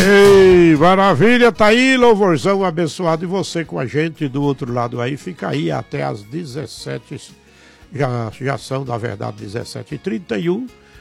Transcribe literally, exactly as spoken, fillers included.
Ei, maravilha, tá aí, louvorzão abençoado. E você com a gente do outro lado aí, fica aí até as dezessete, já, já são, na verdade, dezessete e trinta e um.